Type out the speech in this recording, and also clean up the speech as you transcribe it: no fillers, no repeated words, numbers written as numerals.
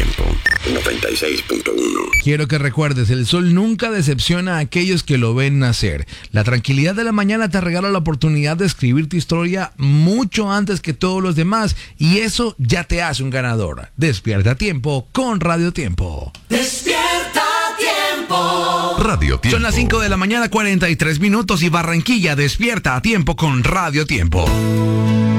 Tiempo 96.1. Quiero que recuerdes, el sol nunca decepciona a aquellos que lo ven nacer. La tranquilidad de la mañana te regala la oportunidad de escribir tu historia mucho antes que todos los demás y eso ya te hace un ganador. Despierta a tiempo con Radio Tiempo. Despierta Tiempo. Radio Tiempo. Son las 5 de la mañana, 43 minutos y Barranquilla despierta a tiempo con Radio Tiempo.